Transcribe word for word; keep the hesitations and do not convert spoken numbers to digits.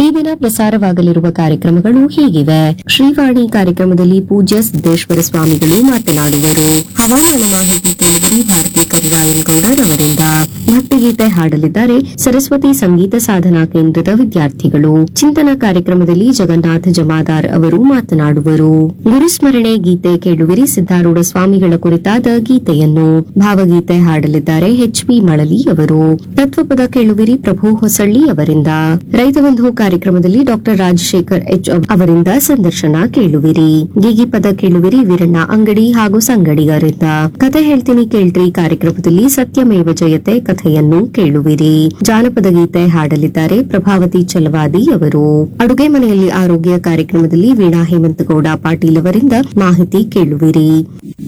ದಿನ ಪ್ರಸಾರವಾಗಲಿರುವ ಕಾರ್ಯಕ್ರಮಗಳು ಹೀಗಿವೆ. ಶ್ರೀವಾಣಿ ಕಾರ್ಯಕ್ರಮದಲ್ಲಿ ಪೂಜ್ಯ ಸಿದ್ದೇಶ್ವರ ಸ್ವಾಮಿಗಳು ಮಾತನಾಡುವರು. ಹವಾಮಾನ ಮಾಹಿತಿ ಕೇಳುವರಿ ಭಾರತಿ ಕರಿರಾಯನಗೌಡರವರಿಂದ. ಭಕ್ತಿಗೀತೆ ಹಾಡಲಿದ್ದಾರೆ ಸರಸ್ವತಿ ಸಂಗೀತ ಸಾಧನಾ ಕೇಂದ್ರದ ವಿದ್ಯಾರ್ಥಿಗಳು. ಚಿಂತನ ಕಾರ್ಯಕ್ರಮದಲ್ಲಿ ಜಗನ್ನಾಥ ಜಮಾದಾರ್ ಅವರು ಮಾತನಾಡುವರು. ಗುರುಸ್ಮರಣೆ ಗೀತೆ ಕೇಳುವಿರಿ ಸಿದ್ದಾರೂಢ ಸ್ವಾಮಿಗಳ ಕುರಿತಾದ ಗೀತೆಯನ್ನು. ಭಾವಗೀತೆ ಹಾಡಲಿದ್ದಾರೆ ಎಚ್ ಪಿ ಮಳಲಿ ಅವರು. ತತ್ವಪದ ಕೇಳುವಿರಿ ಪ್ರಭು ಹೊಸಳ್ಳಿ ಅವರಿಂದ. ರೈತ ಬಂಧು ಕಾರ್ಯಕ್ರಮದಲ್ಲಿ ಡಾಕ್ಟರ್ ರಾಜಶೇಖರ್ ಎಚ್ ಅವರಿಂದ ಸಂದರ್ಶನ ಕೇಳುವಿರಿ. ಗೀಗಿ ಪದ ಕೇಳುವಿರಿ ವೀರಣ್ಣ ಅಂಗಡಿ ಹಾಗೂ ಸಂಗಡಿಗರಿಂದ. ಕಥೆ ಹೇಳ್ತೀನಿ ಕೇಳ್ರಿ ಕಾರ್ಯಕ್ರಮದಲ್ಲಿ ಸತ್ಯಮೇವ ಜಯತೆ ಕಥೆಯನ್ನು ಕೇಳುವಿರಿ. ಜಾನಪದ ಗೀತೆ ಹಾಡಲಿದ್ದಾರೆ ಪ್ರಭಾವತಿ ಚಲವಾದಿ ಅವರು. ಅಡುಗೆ ಮನೆಯಲ್ಲಿ ಆರೋಗ್ಯ ಕಾರ್ಯಕ್ರಮದಲ್ಲಿ ವೀಣಾ ಹೇಮಂತಗೌಡ ಪಾಟೀಲ್ ಅವರಿಂದ ಮಾಹಿತಿ ಕೇಳುವಿರಿ.